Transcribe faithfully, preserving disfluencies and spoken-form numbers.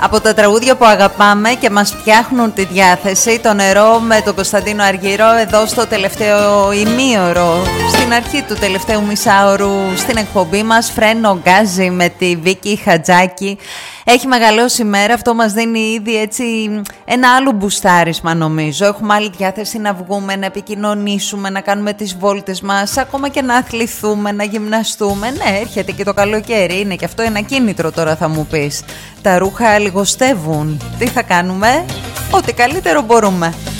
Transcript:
Από τα τραγούδια που αγαπάμε και μας φτιάχνουν τη διάθεση, το νερό με τον Κωνσταντίνο Αργύρο εδώ στο τελευταίο ημίωρο, στην αρχή του τελευταίου μισάωρου στην εκπομπή μας. Φρένο γκάζι με τη Βίκη Χατζάκη. Έχει μεγαλώσει η μέρα, αυτό μας δίνει ήδη έτσι ένα άλλο μπουστάρισμα νομίζω. Έχουμε άλλη διάθεση να βγούμε, να επικοινωνήσουμε, να κάνουμε τις βόλτες μας, ακόμα και να αθληθούμε, να γυμναστούμε. Ναι, έρχεται και το καλοκαίρι, είναι και αυτό ένα κίνητρο τώρα θα μου πεις. Τα ρούχα λιγοστεύουν. Τι θα κάνουμε? Ό,τι καλύτερο μπορούμε.